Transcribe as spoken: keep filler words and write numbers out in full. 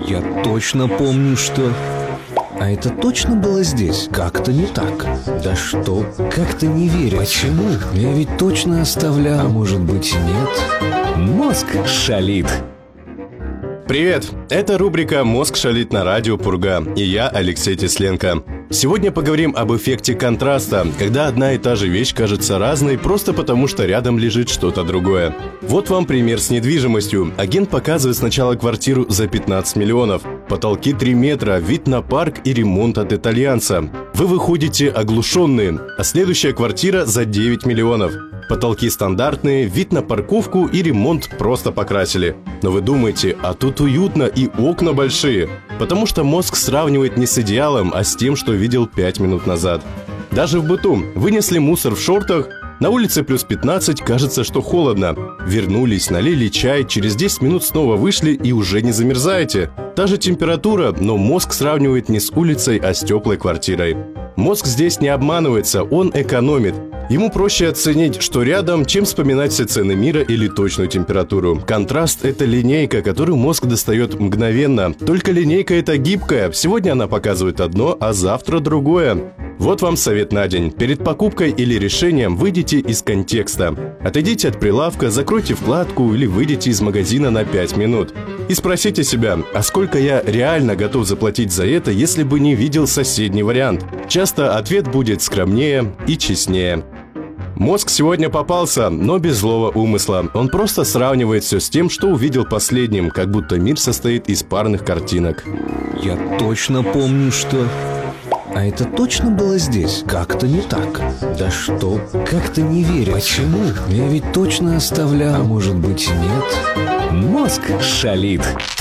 Я точно помню, что... А это точно было здесь? Как-то не так. Да что? Как-то не верю. Почему? Я ведь точно оставлял. А может быть, нет? Мозг шалит. Привет! Это рубрика «Мозг шалит» на радио Пурга, и я Алексей Тесленко. Сегодня поговорим об эффекте контраста, когда одна и та же вещь кажется разной просто потому, что рядом лежит что-то другое. Вот вам пример с недвижимостью. Агент показывает сначала квартиру за пятнадцать миллионов, потолки три метра, вид на парк и ремонт от итальянца. Вы выходите оглушенные, а следующая квартира за девять миллионов. Потолки стандартные, вид на парковку и ремонт просто покрасили. Но вы думаете, а тут уютно и окна большие. Потому что мозг сравнивает не с идеалом, а с тем, что видел пять минут назад. Даже в быту вынесли мусор в шортах, на улице плюс пятнадцать, кажется, что холодно. Вернулись, налили чай, через десять минут снова вышли и уже не замерзаете. Та же температура, но мозг сравнивает не с улицей, а с теплой квартирой. Мозг здесь не обманывается, он экономит. Ему проще оценить, что рядом, чем вспоминать все цены мира или точную температуру. Контраст – это линейка, которую мозг достает мгновенно. Только линейка – это гибкая. Сегодня она показывает одно, а завтра другое. Вот вам совет на день. Перед покупкой или решением выйдите из контекста. Отойдите от прилавка, закройте вкладку или выйдите из магазина на пять минут. И спросите себя, а сколько я реально готов заплатить за это, если бы не видел соседний вариант? Часто ответ будет скромнее и честнее. Мозг сегодня попался, но без злого умысла. Он просто сравнивает все с тем, что увидел последним, как будто мир состоит из парных картинок. Я точно помню, что... А это точно было здесь? Как-то не так. Да что? Как-то не верю. Почему? Я ведь точно оставлял. А может быть, нет? Мозг шалит.